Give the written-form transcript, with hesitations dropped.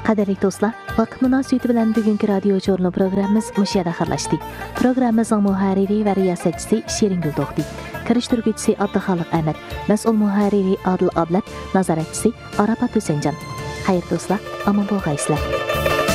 Qadrli do'stlar, vaqt munosabati bilan bugungi radio jurnal programmamiz mush yerda xayrlashdi. Programmamizning muharriri va riyosatchisi Shiringul To'xti, kirishtiruvchisi Abduxoliq Ahmad, mas'ul muharriri Adil Ablat, nazoratchisi Arafat Husaynjon. Xayr do'stlar, omon bo'lg'aysizlar.